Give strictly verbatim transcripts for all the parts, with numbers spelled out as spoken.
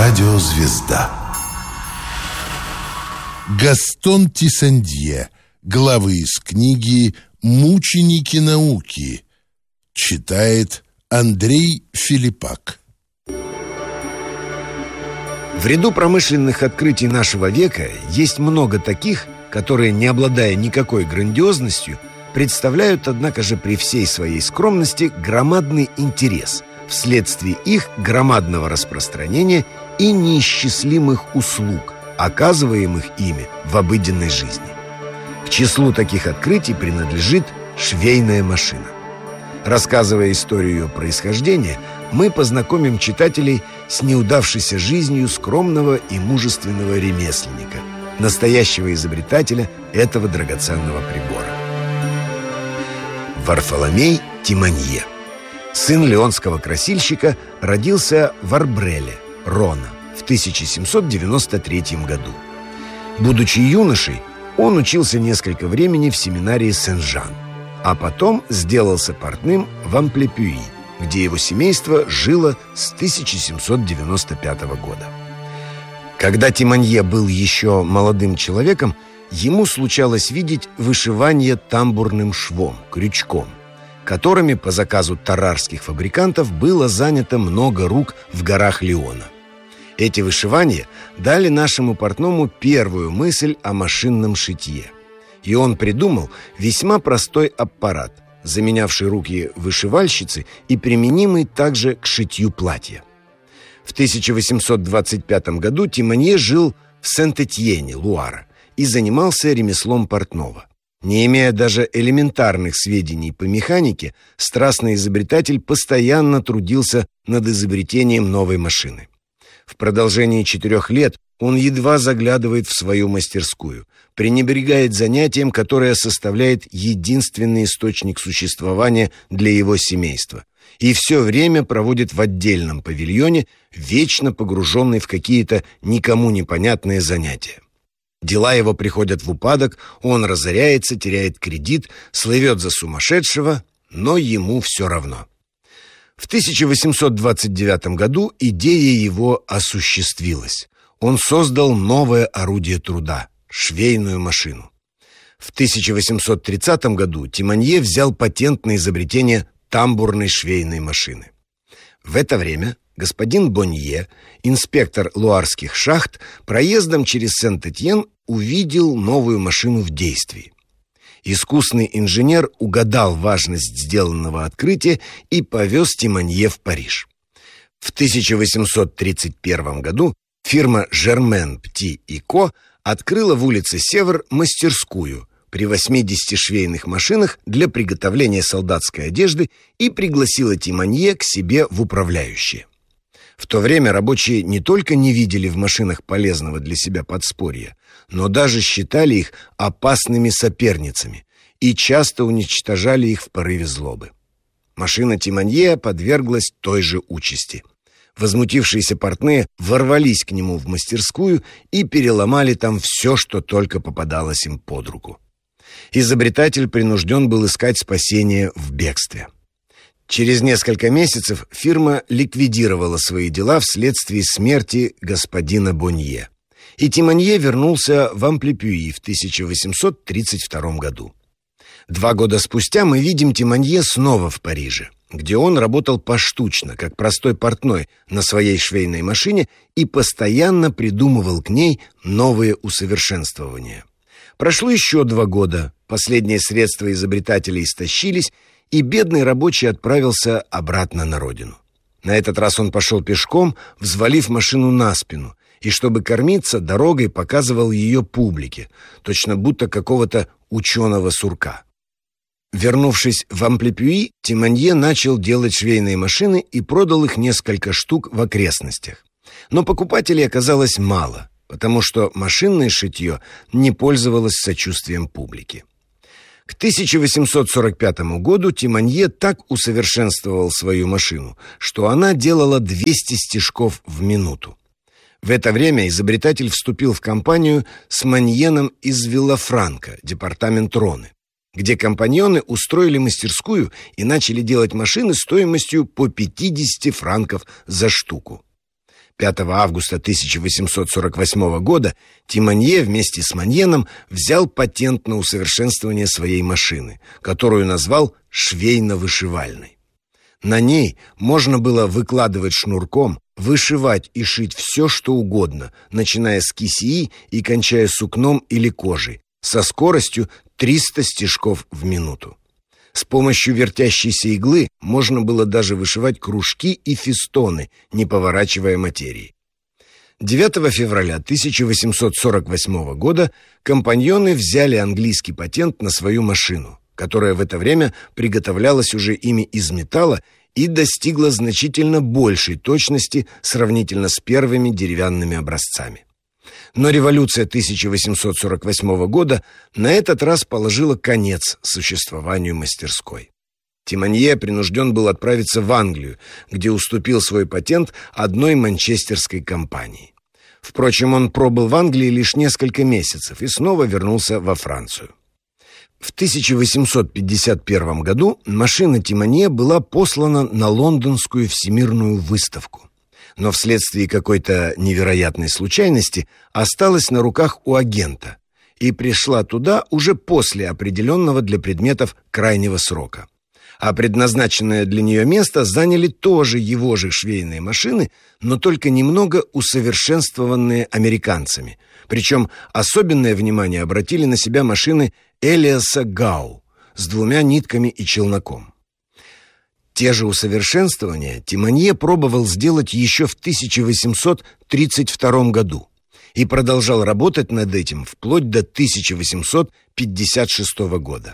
Радиозвезда. Гастон Тиссандье. Главы из книги «Мученики науки». Читает Андрей Филиппак. В ряду промышленных открытий нашего века есть много таких, которые, не обладая никакой грандиозностью, представляют, однако же, при всей своей скромности громадный интерес вследствие их громадного распространения и неисчислимых услуг, оказываемых ими в обыденной жизни. К числу таких открытий принадлежит швейная машина. Рассказывая историю ее происхождения, мы познакомим читателей с неудавшейся жизнью скромного и мужественного ремесленника, настоящего изобретателя этого драгоценного прибора. Варфоломей Тиманье, сын леонского красильщика, родился в Арбреле, Рона, в тысяча семьсот девяносто третьем году. Будучи юношей, он учился несколько времени в семинарии Сен-Жан, а потом сделался портным в Амплепюи, где его семейство жило с тысяча семьсот девяносто пятого года. Когда Тиманье был еще молодым человеком, ему случалось видеть вышивание тамбурным швом, крючком, которыми по заказу тарарских фабрикантов было занято много рук в горах Леона. Эти вышивания дали нашему портному первую мысль о машинном шитье, и он придумал весьма простой аппарат, заменявший руки вышивальщицы и применимый также к шитью платья. В тысяча восемьсот двадцать пятом году Тиманье жил в Сент-Этьене, Луара, и занимался ремеслом портного. Не имея даже элементарных сведений по механике, страстный изобретатель постоянно трудился над изобретением новой машины. В продолжении четырех лет он едва заглядывает в свою мастерскую, пренебрегает занятием, которое составляет единственный источник существования для его семейства, и все время проводит в отдельном павильоне, вечно погруженный в какие-то никому непонятные занятия. Дела его приходят в упадок, он разоряется, теряет кредит, слывет за сумасшедшего, но ему все равно. В тысяча восемьсот двадцать девятом году идея его осуществилась. Он создал новое орудие труда – швейную машину. В тысяча восемьсот тридцатом году Тиманье взял патент на изобретение тамбурной швейной машины. В это время господин Бонье, инспектор луарских шахт, проездом через Сент-Этьен увидел новую машину в действии. Искусный инженер угадал важность сделанного открытия и повез Тиманье в Париж. В тысяча восемьсот тридцать первом году фирма «Жермен, Пти и Ко» открыла в улице Север мастерскую при восьмидесяти швейных машинах для приготовления солдатской одежды и пригласила Тиманье к себе в управляющие. В то время рабочие не только не видели в машинах полезного для себя подспорья, но даже считали их опасными соперницами и часто уничтожали их в порыве злобы. Машина Тиманье подверглась той же участи. Возмутившиеся портные ворвались к нему в мастерскую и переломали там все, что только попадалось им под руку. Изобретатель принужден был искать спасение в бегстве. Через несколько месяцев фирма ликвидировала свои дела вследствие смерти господина Бонье, и Тиманье вернулся в Амплепюи в тысяча восемьсот тридцать втором году. Два года спустя мы видим Тиманье снова в Париже, где он работал поштучно, как простой портной, на своей швейной машине и постоянно придумывал к ней новые усовершенствования. Прошло еще два года, последние средства изобретателя истощились, и бедный рабочий отправился обратно на родину. На этот раз он пошел пешком, взвалив машину на спину, и, чтобы кормиться, дорогой показывал ее публике, точно будто какого-то ученого-сурка. Вернувшись в Амплепюи, Тиманье начал делать швейные машины и продал их несколько штук в окрестностях. Но покупателей оказалось мало, потому что машинное шитье не пользовалось сочувствием публики. К тысяча восемьсот сорок пятому году Тиманье так усовершенствовал свою машину, что она делала двести стежков в минуту. В это время изобретатель вступил в компанию с Маньеном из Виллафранка, департамент Роны, где компаньоны устроили мастерскую и начали делать машины стоимостью по пятьдесят франков за штуку. пятого августа тысяча восемьсот сорок восьмого года Тиманье вместе с Маньеном взял патент на усовершенствование своей машины, которую назвал швейно-вышивальной. На ней можно было выкладывать шнурком, вышивать и шить все, что угодно, начиная с кисеи и кончая сукном или кожей, со скоростью триста стежков в минуту. С помощью вертящейся иглы можно было даже вышивать кружки и фестоны, не поворачивая материи. девятого февраля тысяча восемьсот сорок восьмого года компаньоны взяли английский патент на свою машину, которая в это время приготовлялась уже ими из металла и достигла значительно большей точности сравнительно с первыми деревянными образцами. Но революция тысяча восемьсот сорок восьмого года на этот раз положила конец существованию мастерской. Тиманье принужден был отправиться в Англию, где уступил свой патент одной манчестерской компании. Впрочем, он пробыл в Англии лишь несколько месяцев и снова вернулся во Францию. В тысяча восемьсот пятьдесят первом году машина Тиманье была послана на лондонскую всемирную выставку, но вследствие какой-то невероятной случайности осталась на руках у агента и пришла туда уже после определенного для предметов крайнего срока. А предназначенное для нее место заняли тоже его же швейные машины, но только немного усовершенствованные американцами. Причем особенное внимание обратили на себя машины Элиаса Гау с двумя нитками и челноком. Те же усовершенствования Тиманье пробовал сделать еще в тысяча восемьсот тридцать втором году и продолжал работать над этим вплоть до тысяча восемьсот пятьдесят шестого года.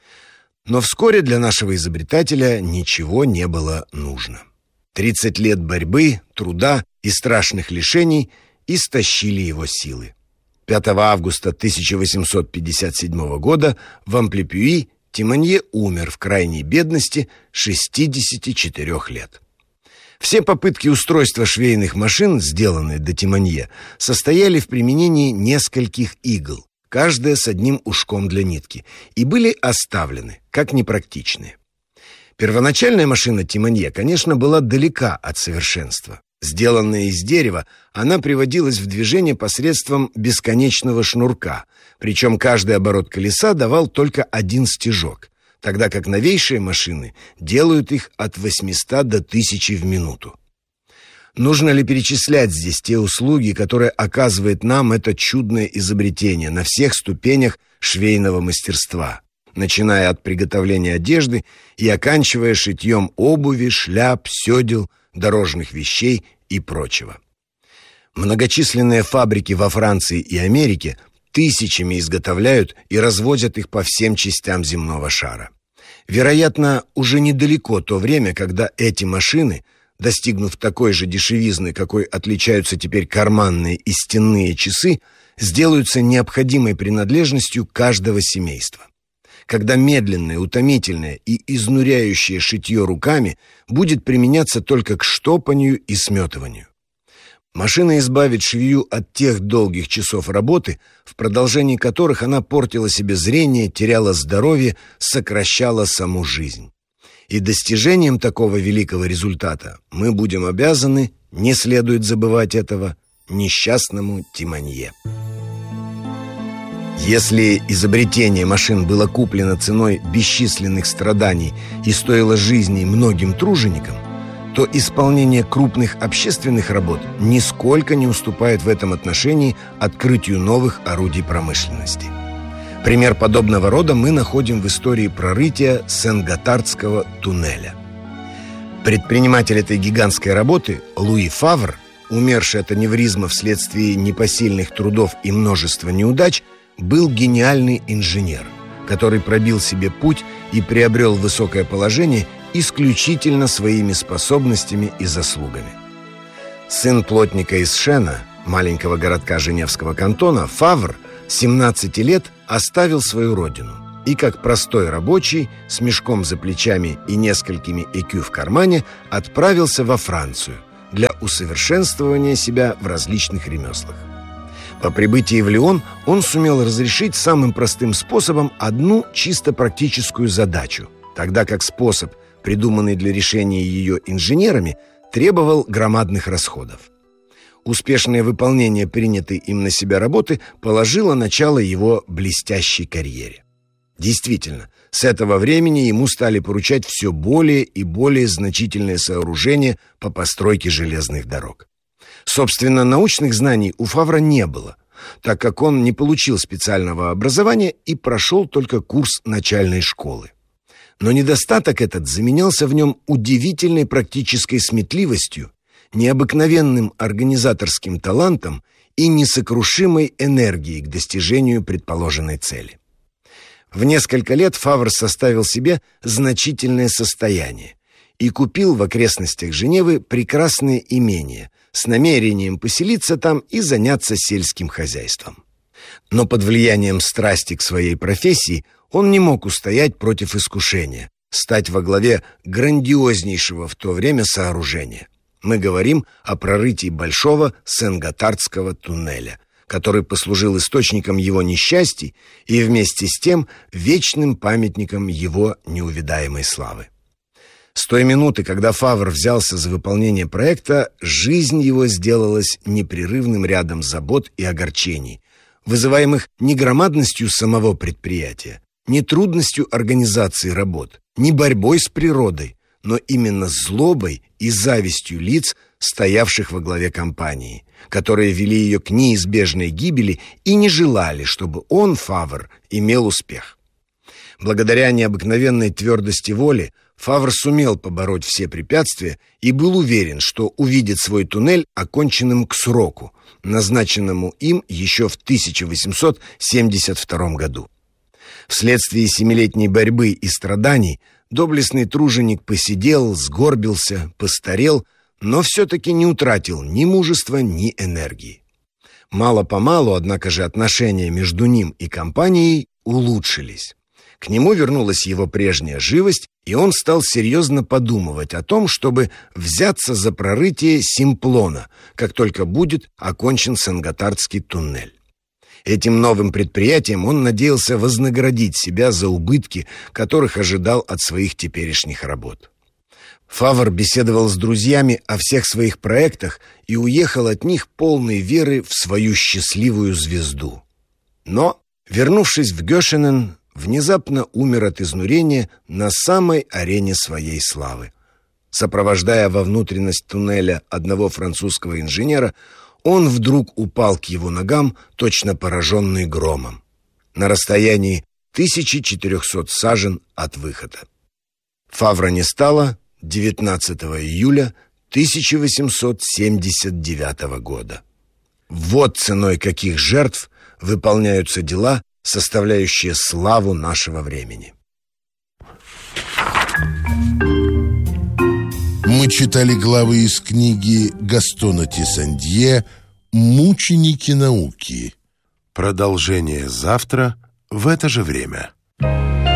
Но вскоре для нашего изобретателя ничего не было нужно. тридцать лет борьбы, труда и страшных лишений истощили его силы. пятого августа тысяча восемьсот пятьдесят седьмого года в Амплипюи Тиманье умер в крайней бедности шестидесяти четырёх лет. Все попытки устройства швейных машин, сделанные до Тиманье, состояли в применении нескольких игл, каждая с одним ушком для нитки, и были оставлены как непрактичные. Первоначальная машина Тиманье, конечно, была далека от совершенства. Сделанная из дерева, она приводилась в движение посредством бесконечного шнурка, причем каждый оборот колеса давал только один стежок, тогда как новейшие машины делают их от восьмисот до тысячи в минуту. Нужно ли перечислять здесь те услуги, которые оказывает нам это чудное изобретение на всех ступенях швейного мастерства, начиная от приготовления одежды и оканчивая шитьем обуви, шляп, сёдел, дорожных вещей и прочего. Многочисленные фабрики во Франции и Америке тысячами изготовляют и развозят их по всем частям земного шара. Вероятно, уже недалеко то время, когда эти машины, достигнув такой же дешевизны, какой отличаются теперь карманные и стенные часы, сделаются необходимой принадлежностью каждого семейства. Когда медленное, утомительное и изнуряющее шитье руками будет применяться только к штопанию и сметыванию. Машина избавит швею от тех долгих часов работы, в продолжении которых она портила себе зрение, теряла здоровье, сокращала саму жизнь. И достижением такого великого результата мы будем обязаны, не следует забывать этого, несчастному Тиманье. Если изобретение машин было куплено ценой бесчисленных страданий и стоило жизни многим труженикам, то исполнение крупных общественных работ нисколько не уступает в этом отношении открытию новых орудий промышленности. Пример подобного рода мы находим в истории прорытия Сен-Готардского туннеля. Предприниматель этой гигантской работы Луи Фавр, умерший от аневризма вследствие непосильных трудов и множества неудач, был гениальный инженер, который пробил себе путь и приобрел высокое положение исключительно своими способностями и заслугами. Сын плотника из Шена, маленького городка Женевского кантона, Фавр, семнадцати лет оставил свою родину и, как простой рабочий, с мешком за плечами и несколькими экю в кармане, отправился во Францию для усовершенствования себя в различных ремеслах. По прибытии в Лион он сумел разрешить самым простым способом одну чисто практическую задачу, тогда как способ, придуманный для решения ее инженерами, требовал громадных расходов. Успешное выполнение принятой им на себя работы положило начало его блестящей карьере. Действительно, с этого времени ему стали поручать все более и более значительные сооружения по постройке железных дорог. Собственно, научных знаний у Фавра не было, так как он не получил специального образования и прошел только курс начальной школы. Но недостаток этот заменялся в нем удивительной практической сметливостью, необыкновенным организаторским талантом и несокрушимой энергией к достижению предположенной цели. В несколько лет Фавр составил себе значительное состояние и купил в окрестностях Женевы прекрасное имение с намерением поселиться там и заняться сельским хозяйством. Но под влиянием страсти к своей профессии он не мог устоять против искушения стать во главе грандиознейшего в то время сооружения. Мы говорим о прорытии большого Сен-Готардского туннеля, который послужил источником его несчастий и вместе с тем вечным памятником его неувидаемой славы. С той минуты, когда Фавр взялся за выполнение проекта, жизнь его сделалась непрерывным рядом забот и огорчений, вызываемых не громадностью самого предприятия, не трудностью организации работ, не борьбой с природой, но именно злобой и завистью лиц, стоявших во главе компании, которые вели ее к неизбежной гибели и не желали, чтобы он, Фавр, имел успех. Благодаря необыкновенной твердости воли Фавр сумел побороть все препятствия и был уверен, что увидит свой туннель оконченным к сроку, назначенному им еще в тысяча восемьсот семьдесят втором году. Вследствие семилетней борьбы и страданий доблестный труженик посидел, сгорбился, постарел, но все-таки не утратил ни мужества, ни энергии. Мало-помалу, однако же, отношения между ним и компанией улучшились. К нему вернулась его прежняя живость, и он стал серьезно подумывать о том, чтобы взяться за прорытие Симплона, как только будет окончен Сен-Готардский туннель. Этим новым предприятием он надеялся вознаградить себя за убытки, которых ожидал от своих теперешних работ. Фавр беседовал с друзьями о всех своих проектах и уехал от них полной веры в свою счастливую звезду. Но, вернувшись в Гёшенен, внезапно умер от изнурения на самой арене своей славы. Сопровождая во внутренность туннеля одного французского инженера, он вдруг упал к его ногам, точно пораженный громом, на расстоянии тысячи четырехсот сажен от выхода. Фавра не стало девятнадцатого июля тысяча восемьсот семьдесят девятого года. Вот ценой каких жертв выполняются дела, составляющие славу нашего времени. Мы читали главы из книги Гастона Тиссандье «Мученики науки». Продолжение завтра в это же время.